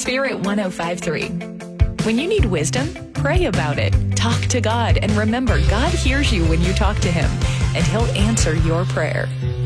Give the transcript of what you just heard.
Spirit 105.3. When you need wisdom, pray about it. Talk to God, and remember, God hears you when you talk to Him, and He'll answer your prayer.